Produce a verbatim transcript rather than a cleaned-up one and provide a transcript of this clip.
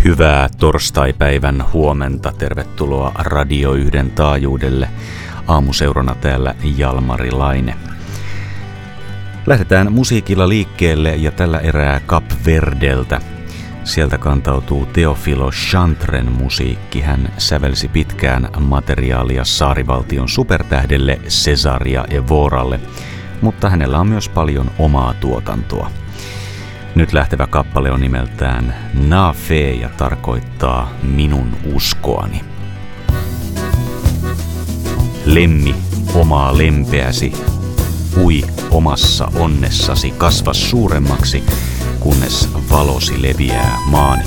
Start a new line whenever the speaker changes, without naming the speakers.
Hyvää torstaipäivän huomenta. Tervetuloa Radio yhden taajuudelle. Aamuseurana täällä Jalmari Laine. Lähdetään musiikilla liikkeelle ja tällä erää Kap Verdeltä. Sieltä kantautuu Teofilo Chantren musiikki. Hän sävelsi pitkään materiaalia saarivaltion supertähdelle Cesaria Evoralle, mutta hänellä on myös paljon omaa tuotantoa. Nyt lähtevä kappale on nimeltään Na Fe ja tarkoittaa minun uskoani. Lemmi omaa lempeäsi, ui omassa onnessasi, kasva suuremmaksi, kunnes valosi leviää maan